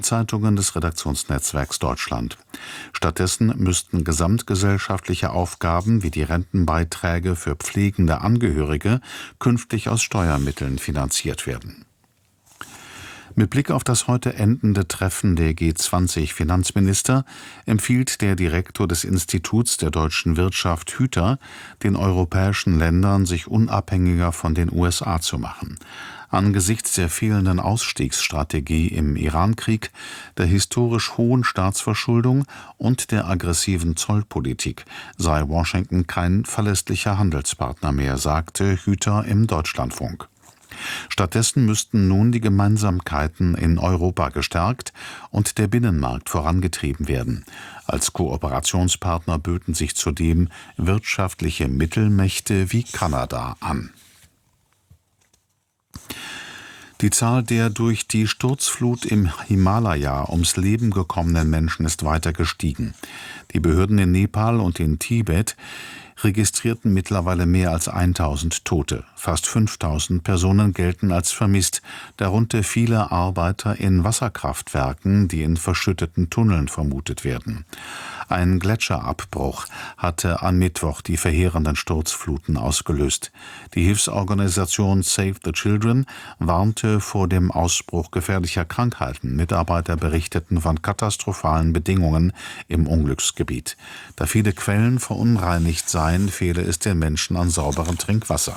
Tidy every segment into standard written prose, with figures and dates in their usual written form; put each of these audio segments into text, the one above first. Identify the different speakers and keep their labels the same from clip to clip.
Speaker 1: Zeitungen des Redaktionsnetzwerks Deutschland. Stattdessen müssten gesamtgesellschaftliche Aufgaben wie die Rentenbeiträge für pflegende Angehörige künftig aus Steuermitteln finanziert werden. Mit Blick auf das heute endende Treffen der G20-Finanzminister empfiehlt der Direktor des Instituts der deutschen Wirtschaft Hüter, den europäischen Ländern sich unabhängiger von den USA zu machen. Angesichts der fehlenden Ausstiegsstrategie im Irankrieg, der historisch hohen Staatsverschuldung und der aggressiven Zollpolitik sei Washington kein verlässlicher Handelspartner mehr, sagte Hüter im Deutschlandfunk. Stattdessen müssten nun die Gemeinsamkeiten in Europa gestärkt und der Binnenmarkt vorangetrieben werden. Als Kooperationspartner böten sich zudem wirtschaftliche Mittelmächte wie Kanada an. Die Zahl der durch die Sturzflut im Himalaya ums Leben gekommenen Menschen ist weiter gestiegen. Die Behörden in Nepal und in Tibet registrierten mittlerweile mehr als 1000 Tote. Fast 5000 Personen gelten als vermisst, darunter viele Arbeiter in Wasserkraftwerken, die in verschütteten Tunneln vermutet werden. Ein Gletscherabbruch hatte am Mittwoch die verheerenden Sturzfluten ausgelöst. Die Hilfsorganisation Save the Children warnte vor dem Ausbruch gefährlicher Krankheiten. Mitarbeiter berichteten von katastrophalen Bedingungen im Unglücksgebiet. Da viele Quellen verunreinigt seien, fehle es den Menschen an sauberem Trinkwasser.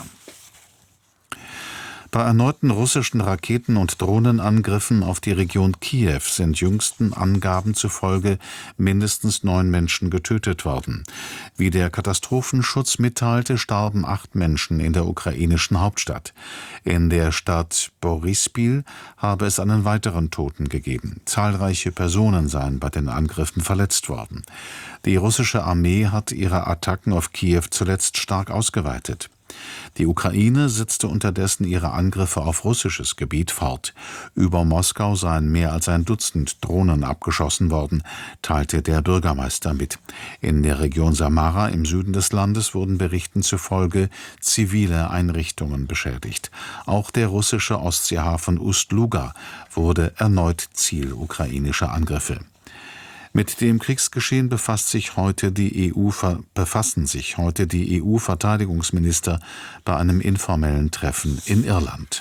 Speaker 1: Bei erneuten russischen Raketen- und Drohnenangriffen auf die Region Kiew sind jüngsten Angaben zufolge mindestens 9 Menschen getötet worden. Wie der Katastrophenschutz mitteilte, starben 8 Menschen in der ukrainischen Hauptstadt. In der Stadt Boryspil habe es einen weiteren Toten gegeben. Zahlreiche Personen seien bei den Angriffen verletzt worden. Die russische Armee hat ihre Attacken auf Kiew zuletzt stark ausgeweitet. Die Ukraine setzte unterdessen ihre Angriffe auf russisches Gebiet fort. Über Moskau seien mehr als ein Dutzend Drohnen abgeschossen worden, teilte der Bürgermeister mit. In der Region Samara im Süden des Landes wurden Berichten zufolge zivile Einrichtungen beschädigt. Auch der russische Ostseehafen Ust-Luga wurde erneut Ziel ukrainischer Angriffe. Mit dem Kriegsgeschehen befassen sich heute die EU-Verteidigungsminister bei einem informellen Treffen in Irland.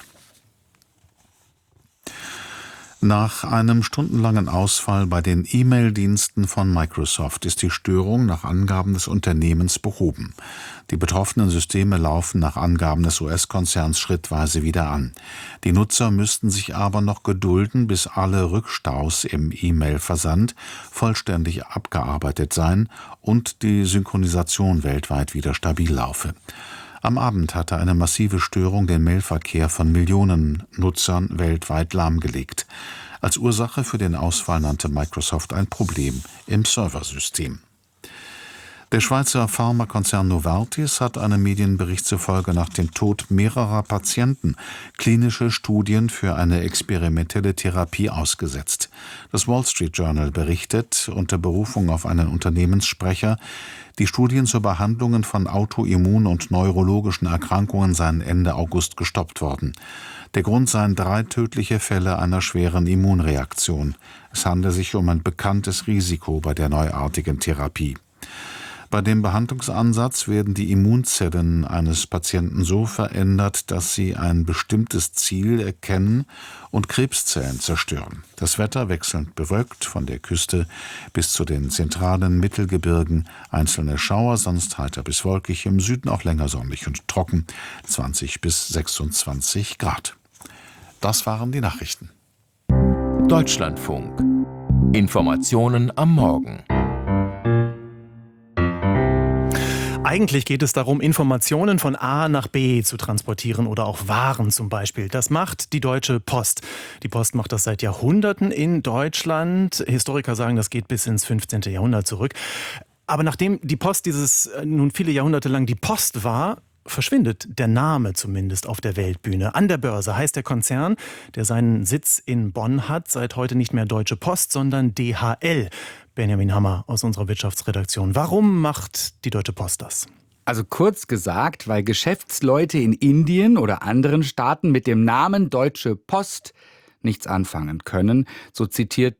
Speaker 1: Nach einem stundenlangen Ausfall bei den E-Mail-Diensten von Microsoft ist die Störung nach Angaben des Unternehmens behoben. Die betroffenen Systeme laufen nach Angaben des US-Konzerns schrittweise wieder an. Die Nutzer müssten sich aber noch gedulden, bis alle Rückstaus im E-Mail-Versand vollständig abgearbeitet seien und die Synchronisation weltweit wieder stabil laufe. Am Abend hatte eine massive Störung den Mailverkehr von Millionen Nutzern weltweit lahmgelegt. Als Ursache für den Ausfall nannte Microsoft ein Problem im Serversystem. Der Schweizer Pharmakonzern Novartis hat einem Medienbericht zufolge nach dem Tod mehrerer Patienten klinische Studien für eine experimentelle Therapie ausgesetzt. Das Wall Street Journal berichtet unter Berufung auf einen Unternehmenssprecher, die Studien zur Behandlung von Autoimmun- und neurologischen Erkrankungen seien Ende August gestoppt worden. Der Grund seien 3 tödliche Fälle einer schweren Immunreaktion. Es handle sich um ein bekanntes Risiko bei der neuartigen Therapie. Bei dem Behandlungsansatz werden die Immunzellen eines Patienten so verändert, dass sie ein bestimmtes Ziel erkennen und Krebszellen zerstören. Das Wetter wechselnd bewölkt von der Küste bis zu den zentralen Mittelgebirgen. Einzelne Schauer, sonst heiter bis wolkig, im Süden auch länger sonnig und trocken, 20 bis 26 Grad. Das waren die Nachrichten.
Speaker 2: Deutschlandfunk. Informationen am Morgen.
Speaker 3: Eigentlich geht es darum, Informationen von A nach B zu transportieren oder auch Waren zum Beispiel. Das macht die Deutsche Post. Die Post macht das seit Jahrhunderten in Deutschland. Historiker sagen, das geht bis ins 15. Jahrhundert zurück. Aber nachdem die Post nun viele Jahrhunderte lang die Post war, verschwindet der Name zumindest auf der Weltbühne. An der Börse heißt der Konzern, der seinen Sitz in Bonn hat, seit heute nicht mehr Deutsche Post, sondern DHL. Benjamin Hammer aus unserer Wirtschaftsredaktion. Warum macht die Deutsche Post das?
Speaker 4: Also kurz gesagt, weil Geschäftsleute in Indien oder anderen Staaten mit dem Namen Deutsche Post nichts anfangen können. So zitiert